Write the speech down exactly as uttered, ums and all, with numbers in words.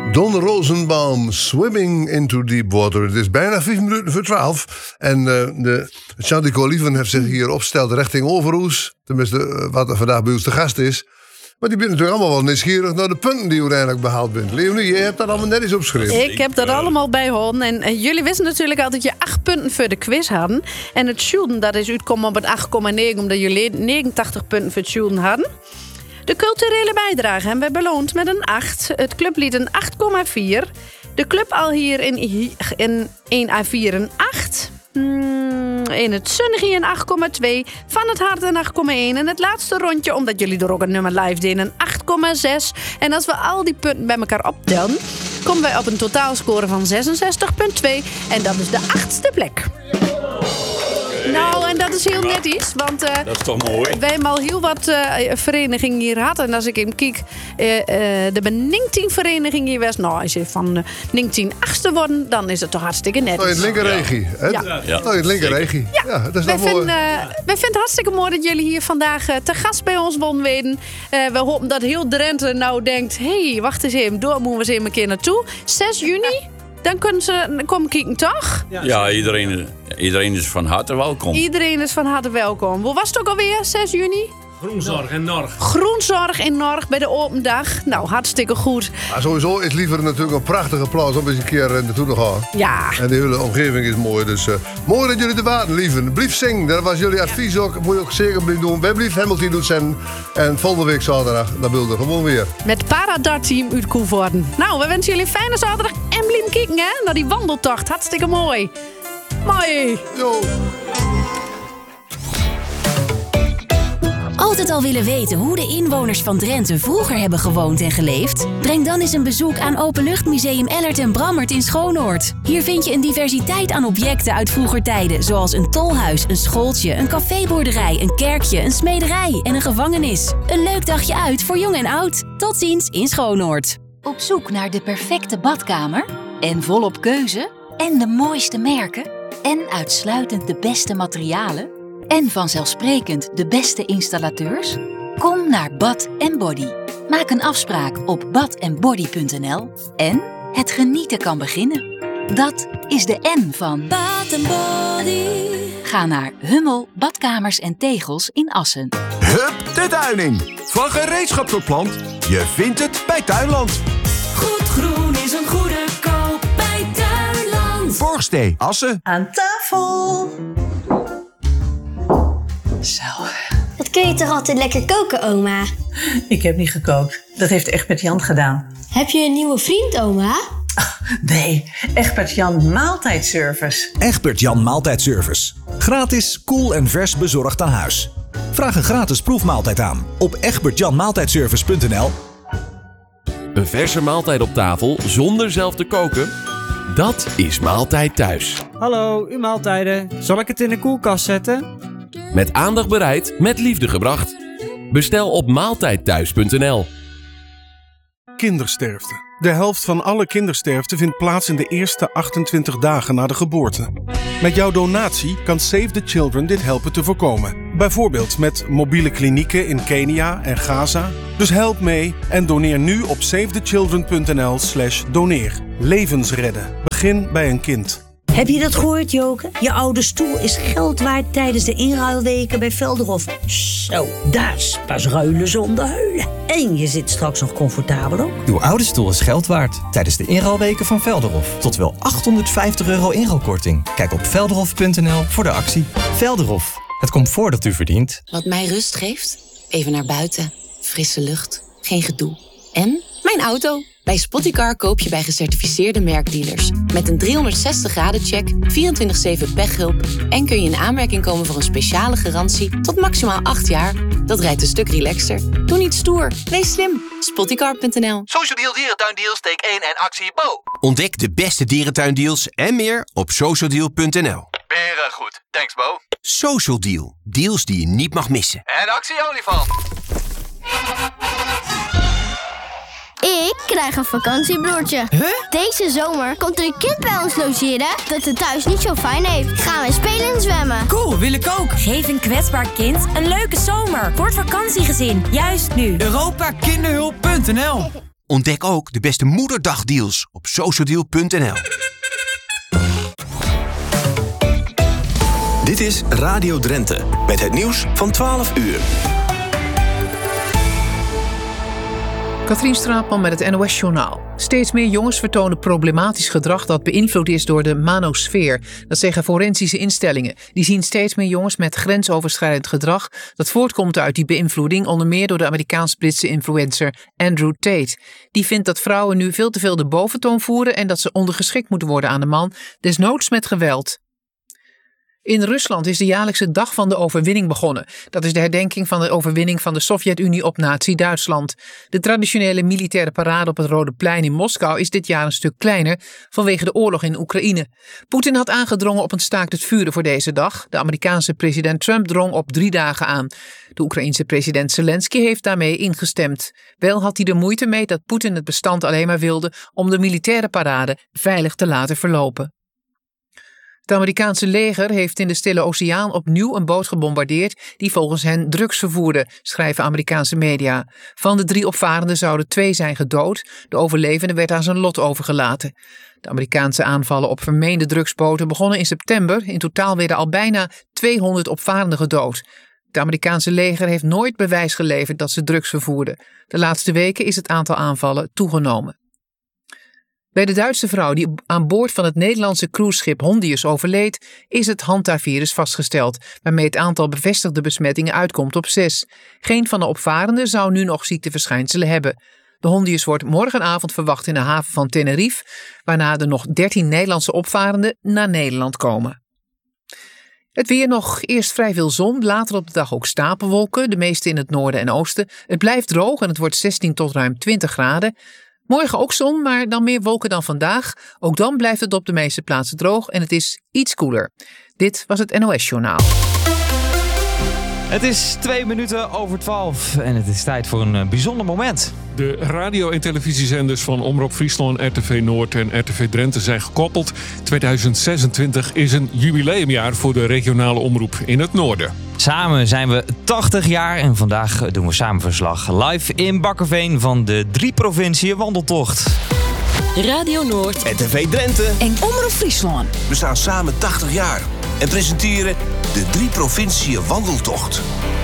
Don Rosenbaum, Swimming into Deep Water. Het is bijna vijf minuten voor twaalf. En uh, de Chantico Lieven heeft zich hier opgesteld richting Overoes. Tenminste, uh, wat er vandaag bij ons te gast is. Maar die bent natuurlijk allemaal wel nieuwsgierig naar de punten die uiteindelijk behaald bent. Leonie, je hebt dat allemaal net eens opgeschreven. Ik heb dat allemaal bijgehouden. En, en jullie wisten natuurlijk al dat je acht punten voor de quiz hadden. En het shooten, dat is uitkomen op het acht komma negen, omdat jullie negenentachtig punten voor het shooten hadden. De culturele bijdrage hebben we beloond met een acht. Het clublied een acht komma vier. De club al hier in, in één A vier een acht. In het Sunnegie een acht komma twee. Van het Hart een acht komma één. En het laatste rondje, omdat jullie er ook een nummer live deden, een acht komma zes. En als we al die punten bij elkaar optellen, komen wij op een totaalscore van zesenzestig komma twee. En dat is de achtste plek. Nou, en dat is heel netjes, want uh, dat is toch mooi. wij hebben al heel wat uh, verenigingen hier gehad. En als ik even kijk, uh, uh, er zijn negentien verenigingen hier geweest. Nou, als je van uh, negentien achtste worden, dan is het toch hartstikke netjes. Oh, in het linkerregie. Ja. Ja. Ja. Oh, in het linkerregie. Ja, ja, dat is wij, nog mooi. vinden, uh, wij vinden het hartstikke mooi dat jullie hier vandaag uh, te gast bij ons wonen weten. Uh, we hopen dat heel Drenthe nou denkt, hé, hey, wacht eens even, door moeten we eens even een keer naartoe. zes juni. Dan kunnen ze komen kijken, toch? Ja, ja iedereen, iedereen is van harte welkom. Iedereen is van harte welkom. Hoe was het ook alweer, zes juni? Groenzorg en Norg. Groenzorg in Norg bij de open dag. Nou, hartstikke goed. Maar sowieso is liever natuurlijk een prachtige plaats om eens een keer uh, naartoe te gaan. Ja. En de hele omgeving is mooi. Dus uh, mooi dat jullie er waren, lieven. Blijf zingen, dat was jullie advies ook. Moet je ook zeker blijven doen. Wij blijven Hamilton doen zijn. En volgende week zaterdag, dan wilde gewoon weer. Met Paradarteam uit Koevoorden. Nou, we wensen jullie een fijne zaterdag. En blijf kijken, hè, naar die wandeltocht. Hartstikke mooi. Mooi. Yo. Altijd al willen weten hoe de inwoners van Drenthe vroeger hebben gewoond en geleefd? Breng dan eens een bezoek aan Openluchtmuseum Ellert en Brammert in Schoonoord. Hier vind je een diversiteit aan objecten uit vroeger tijden, zoals een tolhuis, een schooltje, een caféboerderij, een kerkje, een smederij en een gevangenis. Een leuk dagje uit voor jong en oud. Tot ziens in Schoonoord. Op zoek naar de perfecte badkamer? En volop keuze? En de mooiste merken? En uitsluitend de beste materialen? En vanzelfsprekend de beste installateurs? Kom naar Bad en Body. Maak een afspraak op bad en body punt n l en het genieten kan beginnen. Dat is de N van Bad en Body. Ga naar Hummel, Badkamers en Tegels in Assen. Hup de tuining. Van gereedschap tot plant. Je vindt het bij Tuinland. Goed groen is een goede koop bij Tuinland. Borgstee, Assen. Aan tafel. Zo. Wat kun je toch altijd lekker koken, oma? Ik heb niet gekookt. Dat heeft Egbert Jan gedaan. Heb je een nieuwe vriend, oma? Nee, Egbert Jan Maaltijdservice. Egbert Jan Maaltijdservice. Gratis, koel en vers bezorgd aan huis. Vraag een gratis proefmaaltijd aan op egbert jan maaltijdservice punt n l. Een verse maaltijd op tafel zonder zelf te koken? Dat is Maaltijd Thuis. Hallo, uw maaltijden. Zal ik het in de koelkast zetten? Met aandacht bereid, met liefde gebracht. Bestel op maaltijd thuis punt n l. Kindersterfte. De helft van alle kindersterfte vindt plaats in de eerste achtentwintig dagen na de geboorte. Met jouw donatie kan Save the Children dit helpen te voorkomen. Bijvoorbeeld met mobiele klinieken in Kenia en Gaza. Dus help mee en doneer nu op save the children punt n l slash doneer. Levens redden. Begin bij een kind. Heb je dat gehoord, Joke? Je oude stoel is geld waard tijdens de inruilweken bij Velderhof. Zo, dat is pas ruilen zonder huilen. En je zit straks nog comfortabel ook. Uw oude stoel is geld waard tijdens de inruilweken van Velderhof. Tot wel achthonderdvijftig euro inruilkorting. Kijk op velderhof punt n l voor de actie. Velderhof, het comfort dat u verdient. Wat mij rust geeft? Even naar buiten. Frisse lucht. Geen gedoe. En mijn auto. Bij Spottycar koop je bij gecertificeerde merkdealers. Met een driehonderdzestig graden check, vierentwintig zeven pechhulp... en kun je in aanmerking komen voor een speciale garantie tot maximaal acht jaar. Dat rijdt een stuk relaxter. Doe niet stoer, wees slim. Spottycar punt n l. Social Deal Dierentuindeals, take één en actie Bo. Ontdek de beste dierentuindeals en meer op social deal punt n l. Beren goed, thanks Bo. Social Deal, deals die je niet mag missen. En actie olifant. Ik krijg een vakantiebroertje. Huh? Deze zomer komt er een kind bij ons logeren dat het thuis niet zo fijn heeft. Gaan we spelen en zwemmen. Cool, wil ik ook. Geef een kwetsbaar kind een leuke zomer. Voor het vakantiegezin, juist nu. Europa Kinderhulp punt n l Ontdek ook de beste moederdagdeals op socialdeal punt n l. Dit is Radio Drenthe met het nieuws van twaalf uur. Katrien Straatman met het N O S-journaal. Steeds meer jongens vertonen problematisch gedrag dat beïnvloed is door de manosfeer. Dat zeggen forensische instellingen. Die zien steeds meer jongens met grensoverschrijdend gedrag dat voortkomt uit die beïnvloeding, onder meer door de Amerikaans-Britse influencer Andrew Tate. Die vindt dat vrouwen nu veel te veel de boventoon voeren en dat ze ondergeschikt moeten worden aan de man, desnoods met geweld. In Rusland is de jaarlijkse Dag van de Overwinning begonnen. Dat is de herdenking van de overwinning van de Sovjet-Unie op Nazi-Duitsland. De traditionele militaire parade op het Rode Plein in Moskou is dit jaar een stuk kleiner vanwege de oorlog in Oekraïne. Poetin had aangedrongen op een staakt het vuren voor deze dag. De Amerikaanse president Trump drong op drie dagen aan. De Oekraïense president Zelensky heeft daarmee ingestemd. Wel had hij er moeite mee dat Poetin het bestand alleen maar wilde om de militaire parade veilig te laten verlopen. Het Amerikaanse leger heeft in de Stille Oceaan opnieuw een boot gebombardeerd die volgens hen drugs vervoerde, schrijven Amerikaanse media. Van de drie opvarenden zouden twee zijn gedood. De overlevende werd aan zijn lot overgelaten. De Amerikaanse aanvallen op vermeende drugsboten begonnen in september. In totaal werden al bijna tweehonderd opvarenden gedood. Het Amerikaanse leger heeft nooit bewijs geleverd dat ze drugs vervoerden. De laatste weken is het aantal aanvallen toegenomen. Bij de Duitse vrouw die aan boord van het Nederlandse cruiseschip Hondius overleed, is het Hantavirus vastgesteld, waarmee het aantal bevestigde besmettingen uitkomt op zes. Geen van de opvarenden zou nu nog ziekteverschijnselen hebben. De Hondius wordt morgenavond verwacht in de haven van Tenerife, waarna er nog dertien Nederlandse opvarenden naar Nederland komen. Het weer nog, eerst vrij veel zon, later op de dag ook stapelwolken, de meeste in het noorden en oosten. Het blijft droog en het wordt zestien tot ruim twintig graden. Morgen ook zon, maar dan meer wolken dan vandaag. Ook dan blijft het op de meeste plaatsen droog en het is iets koeler. Dit was het N O S-journaal. Het is twee minuten over twaalf en het is tijd voor een bijzonder moment. De radio- en televisiezenders van Omroep Friesland, R T V Noord en R T V Drenthe zijn gekoppeld. tweeduizend zesentwintig is een jubileumjaar voor de regionale omroep in het noorden. Samen zijn we tachtig jaar en vandaag doen we samen verslag live in Bakkerveen van de drie provinciën wandeltocht. Radio Noord, R T V Drenthe en Omroep Friesland. We staan samen tachtig jaar en presenteren de drie provinciën wandeltocht.